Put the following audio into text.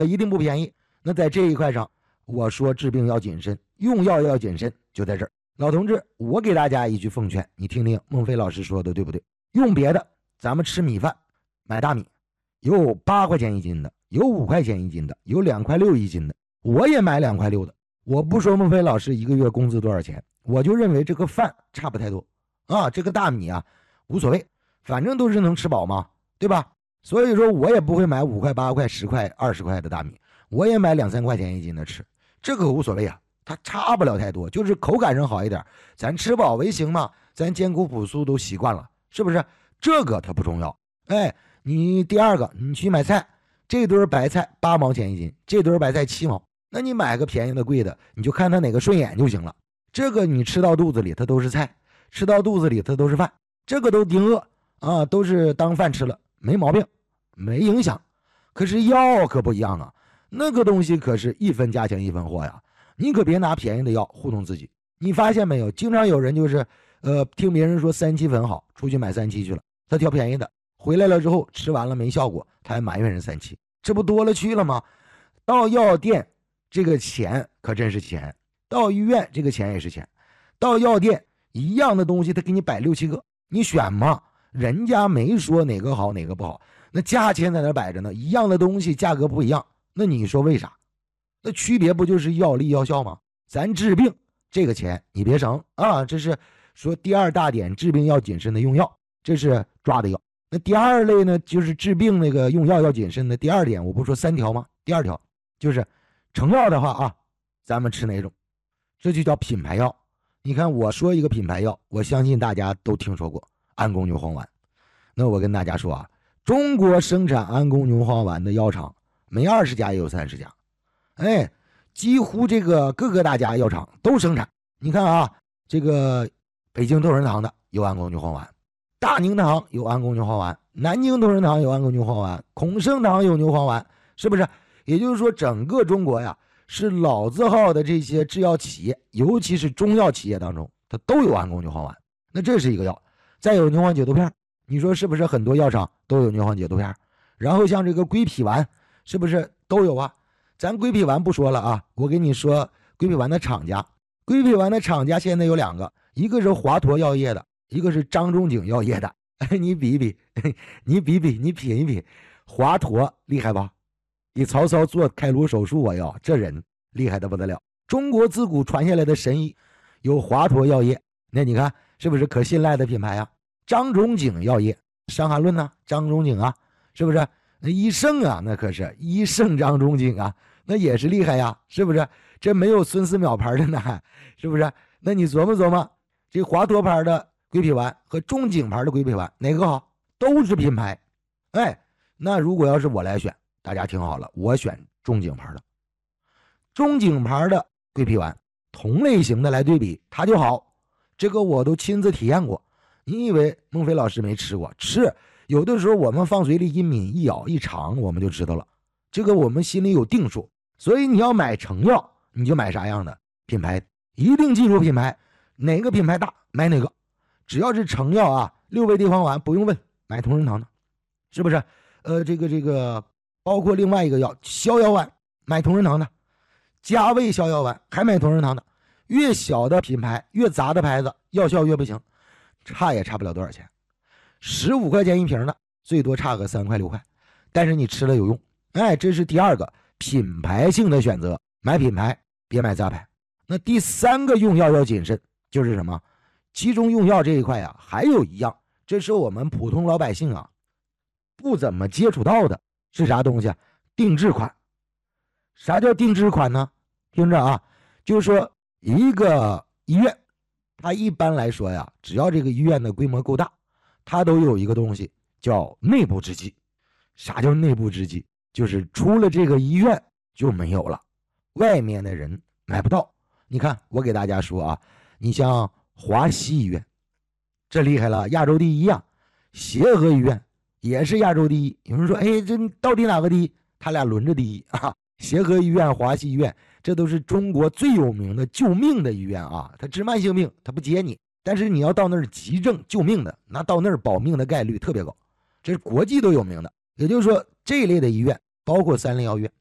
一定不便宜。那在这一块上，我说治病要谨慎，用药要谨慎，就在这儿。老同志，我给大家一句奉劝，你听听孟非老师说的对不对？用别的，咱们吃米饭，买大米，有8块钱一斤的，有5块钱一斤的，有2块6一斤的，我也买2块6的。我不说孟非老师一个月工资多少钱，我就认为这个饭差不太多啊，这个大米啊无所谓，反正都是能吃饱嘛，对吧？所以说我也不会买5块8块10块20块的大米，我也买2、3块钱一斤的吃，这个无所谓啊，它差不了太多，就是口感上好一点，咱吃饱为行嘛，咱艰苦朴素都习惯了，是不是？这个它不重要。哎，你第二个，你去买菜，这堆白菜8毛钱一斤，这堆白菜7毛，那你买个便宜的贵的，你就看它哪个顺眼就行了。这个你吃到肚子里它都是菜，吃到肚子里它都是饭，这个都顶饿啊，都是当饭吃了，没毛病，没影响。可是药可不一样啊，那个东西可是1分价钱1分货呀，你可别拿便宜的药糊弄自己。你发现没有，经常有人就是听别人说3七粉好，出去买3七去了，他挑便宜的，回来了之后吃完了没效果，他还埋怨人3七，这不多了去了吗？到药店这个钱可真是钱，到医院这个钱也是钱，到药店一样的东西他给你摆6、7个，你选嘛，人家没说哪个好哪个不好，那价钱在那摆着呢，一样的东西价格不一样，那你说为啥？那区别不就是药力药效吗？咱治病这个钱你别省啊，这是说第2大点，治病要谨慎的用药，这是抓的药。那第2类呢，就是治病那个用药要谨慎的第2点，我不说3条吗？第2条就是成药的话啊，咱们吃哪种？这就叫品牌药。你看我说一个品牌药，我相信大家都听说过安宫牛黄丸。那我跟大家说啊，中国生产安宫牛黄丸的药厂没20家也有30家，哎，几乎这个各个大家药厂都生产。你看啊，这个北京同仁堂的有安宫牛黄丸，大宁堂有安宫牛黄丸，南京同仁堂有安宫牛黄丸，孔圣堂有牛黄丸，是不是？也就是说整个中国呀，是老字号的这些制药企业，尤其是中药企业当中，它都有安宫牛黄丸。那这是一个药。再有牛黄解毒片，你说是不是很多药厂都有牛黄解毒片？然后像这个归脾丸是不是都有啊？咱归脾丸不说了啊，我给你说归脾丸的厂家。归脾丸的厂家现在有2个，一个是华佗药业的，一个是张仲景药业的。你比一比，你比比，你品一品，华佗厉害吧？给曹操做开颅手术啊，要这人厉害的不得了。中国自古传下来的神医有华佗药业，那你看是不是可信赖的品牌啊？张仲景药业，《伤寒论》呢，张仲景啊，是不是？那医圣啊，那可是医圣张仲景啊，那也是厉害呀，是不是？这没有孙思邈牌的呢，是不是？那你琢磨琢磨，这华佗牌的归脾丸和仲景牌的归脾丸哪个好？都是品牌。哎，那如果要是我来选，大家听好了，我选仲景牌的。仲景牌的归脾丸，同类型的来对比，它就好。这个我都亲自体验过。你以为孟非老师没吃过？吃，有的时候我们放嘴里一抿一咬一尝，我们就知道了。这个我们心里有定数。所以你要买成药，你就买啥样的品牌，一定记住品牌，哪个品牌大买哪个。只要是成药啊，6味地黄丸不用问，买同仁堂的，是不是？这个包括另外一个药逍遥丸，买同仁堂的，加味逍遥丸还买同仁堂的。越小的品牌越杂的牌子，药效越不行，差也差不了多少钱，15块钱一瓶的，最多差个3块6块，但是你吃了有用。哎，这是第2个品牌性的选择，买品牌别买杂牌。那第3个用药要谨慎，就是什么？其中用药这一块啊，还有一样，这是我们普通老百姓啊不怎么接触到的，是啥东西啊？定制款。啥叫定制款呢？听着啊，就是说一个医院，它一般来说呀，只要这个医院的规模够大，它都有一个东西叫内部制剂。啥叫内部制剂？就是除了这个医院就没有了，外面的人买不到。你看我给大家说啊，你像华西医院，这厉害了，亚洲第一啊。协和医院也是亚洲第一。有人说，哎，这到底哪个第一？他俩轮着第一啊。协和医院、华西医院，这都是中国最有名的救命的医院啊。他治慢性病，他不接你，但是你要到那儿急症救命的，那到那儿保命的概率特别高，这是国际都有名的。也就是说，这一类的医院包括三联药院，